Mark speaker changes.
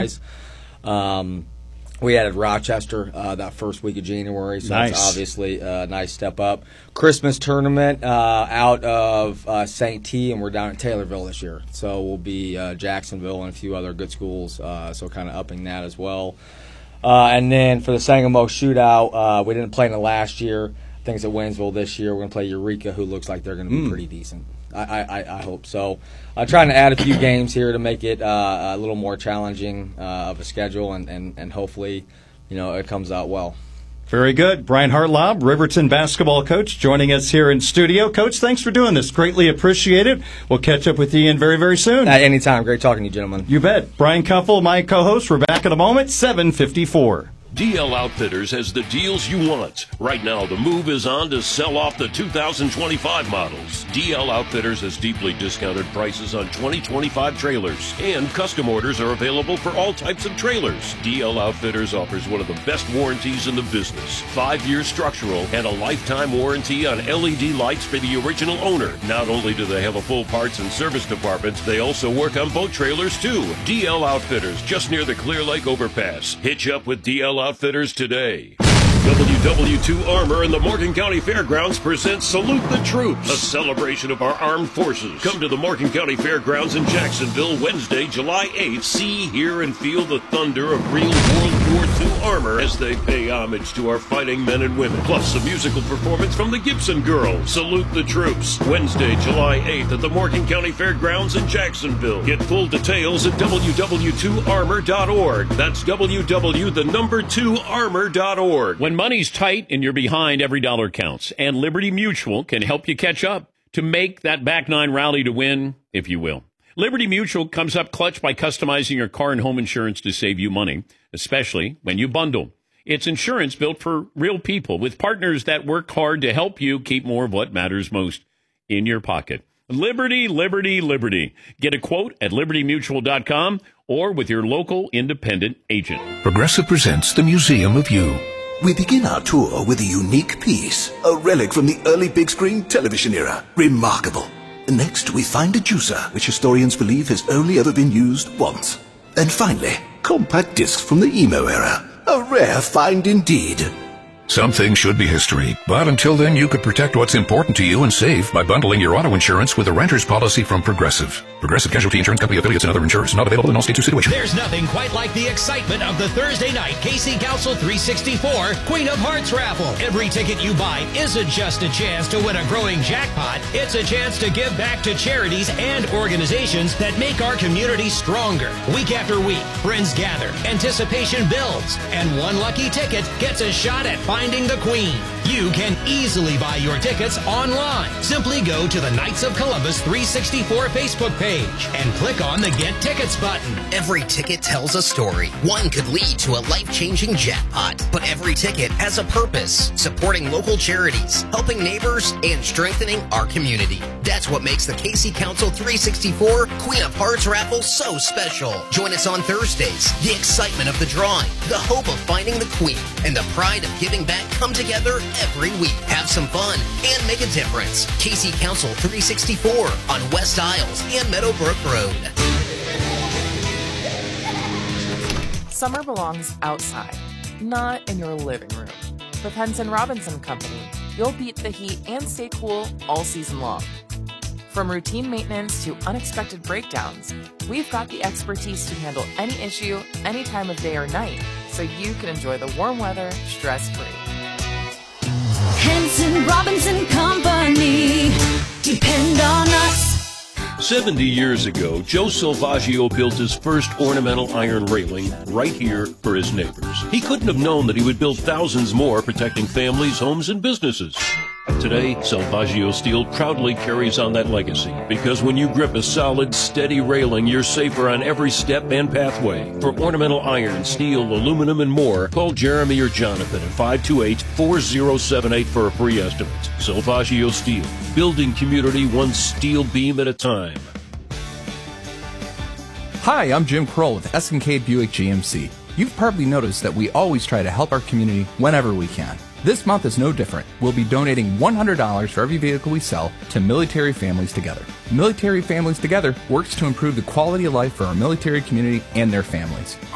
Speaker 1: guys. We added Rochester that first week of January, so
Speaker 2: nice.
Speaker 1: It's obviously a nice step up. Christmas tournament out of St. T, and we're down at Taylorville this year. So we'll be Jacksonville and a few other good schools, so kind of upping that as well. And then for the Sangamo shootout, we didn't play in it last year. I think it's at Waynesville this year. We're going to play Eureka, who looks like they're going to be pretty decent. I hope so. I'm trying to add a few games here to make it a little more challenging of a schedule, and hopefully, it comes out well.
Speaker 2: Very good. Brian Hartlaub, Riverton basketball coach, joining us here in studio. Coach, thanks for doing this. Greatly appreciate it. We'll catch up with you again very, very soon.
Speaker 1: Anytime. Great talking to you, gentlemen.
Speaker 2: You bet. Brian Kuffel, my co-host. We're back in a moment, 7:54.
Speaker 3: DL Outfitters has the deals you want. Right now, the move is on to sell off the 2025 models. DL Outfitters has deeply discounted prices on 2025 trailers, and custom orders are available for all types of trailers. DL Outfitters offers one of the best warranties in the business. 5-year structural and a lifetime warranty on LED lights for the original owner. Not only do they have a full parts and service department, they also work on boat trailers too. DL Outfitters, just near the Clear Lake overpass. Hitch up with DL Outfitters today. WW2 Armor and the Morgan County Fairgrounds presents Salute the Troops, a celebration of our armed forces. Come to the Morgan County Fairgrounds in Jacksonville Wednesday, July 8th. See, hear, and feel the thunder of real World War II armor as they pay homage to our fighting men and women. Plus a musical performance from the Gibson Girls. Salute the Troops, Wednesday, July 8th at the Morgan County Fairgrounds in Jacksonville. Get full details at www.armor.org. That's www.2armor.org.
Speaker 4: When money's tight and you're behind, every dollar counts. And Liberty Mutual can help you catch up to make that back nine rally to win, if you will. Liberty Mutual comes up clutch by customizing your car and home insurance to save you money, especially when you bundle. It's insurance built for real people with partners that work hard to help you keep more of what matters most in your pocket. Liberty, liberty, liberty. Get a quote at libertymutual.com or with your local independent agent.
Speaker 5: Progressive presents the Museum of You. We begin our tour with a unique piece, a relic from the early big screen television era. Remarkable. Next, we find a juicer, which historians believe has only ever been used once. And finally, compact discs from the emo era. A rare find indeed.
Speaker 6: Some things should be history, but until then you could protect what's important to you and save by bundling your auto insurance with a renter's policy from Progressive. Progressive Casualty Insurance Company affiliates and other insurers. Not available in all states or situations.
Speaker 7: There's nothing quite like the excitement of the Thursday night KC Council 364 Queen of Hearts raffle. Every ticket you buy isn't just a chance to win a growing jackpot. It's a chance to give back to charities and organizations that make our community stronger. Week after week, friends gather, anticipation builds, and one lucky ticket gets a shot at finding the Queen. You can easily buy your tickets online. Simply go to the Knights of Columbus 364 Facebook page and click on the Get Tickets button.
Speaker 8: Every ticket tells a story. One could lead to a life-changing jackpot, but every ticket has a purpose, supporting local charities, helping neighbors, and strengthening our community. That's what makes the KC Council 364 Queen of Hearts raffle so special. Join us on Thursdays. The excitement of the drawing, the hope of finding the Queen, and the pride of giving back come together every week. Have some fun and make a difference. KC Council 364 on West Isles and Meadowbrook Road.
Speaker 9: Summer belongs outside, not in your living room. With Henson Robinson Company, you'll beat the heat and stay cool all season long. From routine maintenance to unexpected breakdowns, we've got the expertise to handle any issue, any time of day or night, so you can enjoy the warm weather stress-free.
Speaker 10: Henson Robinson Company. Depend on us.
Speaker 3: 70 years ago, Joe Salvaggio built his first ornamental iron railing right here for his neighbors. He couldn't have known that he would build thousands more protecting families, homes, and businesses. Today, Salvaggio Steel proudly carries on that legacy because when you grip a solid, steady railing, you're safer on every step and pathway. For ornamental iron, steel, aluminum, and more, call Jeremy or Jonathan at 528-4078 for a free estimate. Salvaggio Steel, building community one steel beam at a time.
Speaker 11: Hi, I'm Jim Kroll with S&K Buick GMC. You've probably noticed that we always try to help our community whenever we can. This month is no different. We'll be donating $100 for every vehicle we sell to Military Families Together. Military Families Together works to improve the quality of life for our military community and their families.